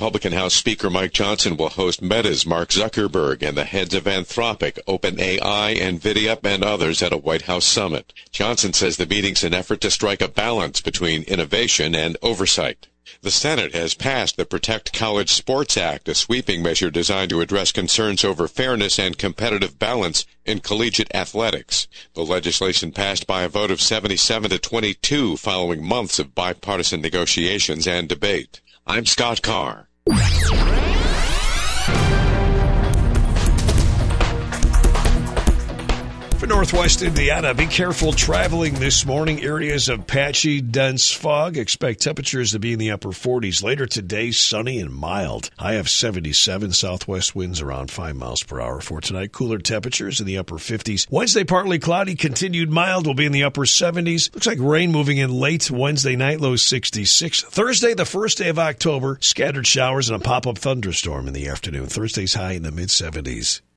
Republican House Speaker Mike Johnson will host Meta's Mark Zuckerberg and the heads of Anthropic, OpenAI, NVIDIA, and others at a White House summit. Johnson says the meeting's an effort to strike a balance between innovation and oversight. The Senate has passed the Protect College Sports Act, a sweeping measure designed to address concerns over fairness and competitive balance in collegiate athletics. The legislation passed by a vote of 77 to 22 following months of bipartisan negotiations and debate. I'm Scott Carr. For Northwest Indiana, be careful traveling this morning. Areas of patchy, dense fog. Expect temperatures to be in the upper 40s. Later today, sunny and mild. High of 77. Southwest winds around 5 miles per hour. For tonight, cooler temperatures in the upper 50s. Wednesday, partly cloudy. Continued mild will be in the upper 70s. Looks like rain moving in late Wednesday night, low 66. Thursday, the first day of October, scattered showers and a pop-up thunderstorm in the afternoon. Thursday's high in the mid-70s.